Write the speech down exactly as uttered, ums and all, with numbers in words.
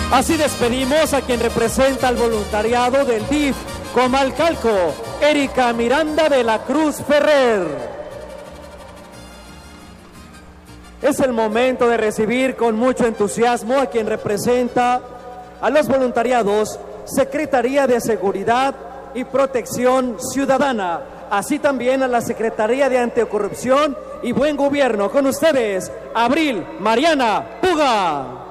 Así despedimos a quien representa al voluntariado del D I F Comalcalco, Erika Miranda de la Cruz Ferrer. Es el momento de recibir con mucho entusiasmo a quien representa a los voluntariados Secretaría de Seguridad y Protección Ciudadana, así también a la Secretaría de Anticorrupción y Buen Gobierno. Con ustedes, Abril Mariana Puga.